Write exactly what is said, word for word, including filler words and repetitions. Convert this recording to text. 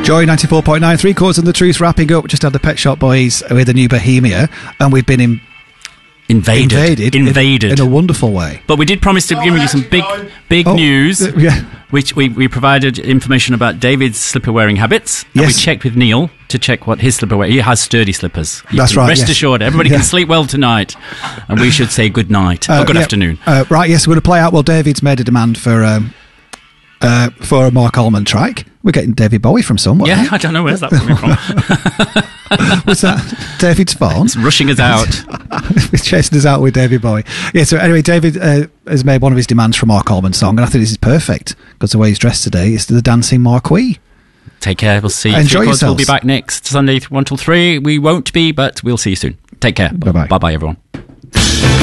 Joy ninety-four point nine, three quarters of the truth, wrapping up. Just had the Pet Shop Boys with the new Bohemia, and we've been in, invaded, invaded, invaded in, in a wonderful way. But we did promise to give you some big, big Oh, news. uh, yeah. Which we, we provided information about David's slipper wearing habits. And Yes. we checked with Neil to check what his slipper wear. He has sturdy slippers. You That's can right, Rest yes. assured, everybody Yeah. can sleep well tonight, and we should say good night Uh, or good yeah. afternoon. Uh, right, yes, we're going to play out. Well, David's made a demand for um, uh, for a Mark Allman track. We're getting David Bowie from somewhere. Yeah, I don't know where's that coming from. Was that David's phone? It's rushing us out. He's chasing us out with David Bowie. Yeah, so anyway, David uh, has made one of his demands for a Mark Allman song, and I think this is perfect because the way he's dressed today is the Dancing Marquis. Take care. We'll see you. Enjoy Three Quarters. We'll be yourselves. back next Sunday, one till three. We won't be, but we'll see you soon. Take care. Bye-bye. Bye-bye, everyone.